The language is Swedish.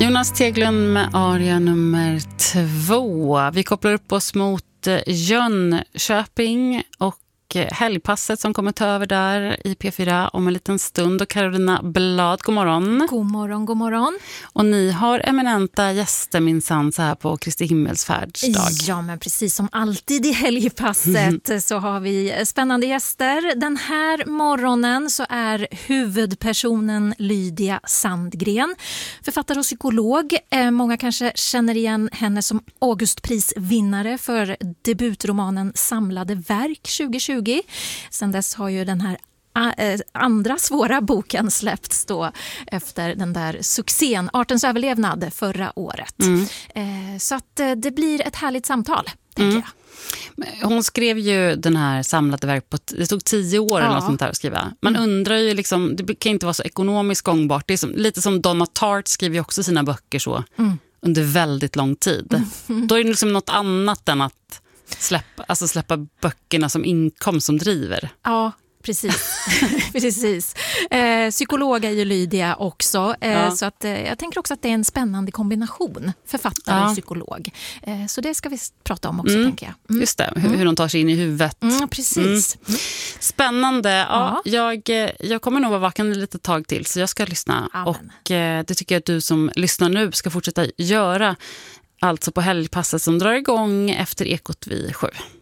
Jonas Teglund med aria nummer 2. Vi kopplar upp oss mot Jönköping och helgpasset som kommer ta över där i P4 om en liten stund. Och Carolina Blad, god morgon. God morgon, god morgon. Och ni har eminenta gäster minsann så här på Kristi himmelsfärdsdag. Ja, men precis som alltid i helgpasset så har vi spännande gäster. Den här morgonen så är huvudpersonen Lydia Sandgren, författare och psykolog. Många kanske känner igen henne som Augustprisvinnare för debutromanen Samlade verk 2020. Sen dess har ju den här andra svåra boken släppts då efter den där succén Artens överlevnad förra året. Så att det blir ett härligt samtal, tänker jag. Hon skrev ju den här Samlade verk på, det tog 10 år eller något sånt där att skriva. Man undrar ju liksom, det kan inte vara så ekonomiskt gångbart. Det är som, lite som Donna Tartt skriver ju också sina böcker så under väldigt lång tid. Då är det liksom något annat än att släppa böckerna som inkomst som driver. Ja, precis. Precis. Psykolog är ju Lydia också. Så att, jag tänker också att det är en spännande kombination, författare och psykolog. Så det ska vi prata om också, tänker jag. Just det, hur de tar sig in i huvudet. Precis. Spännande. Ja. Jag kommer nog vara vaken lite tag till, så jag ska lyssna. Amen. Och det tycker jag att du som lyssnar nu ska fortsätta göra. Alltså på helgpasset som drar igång efter Ekot vid 7.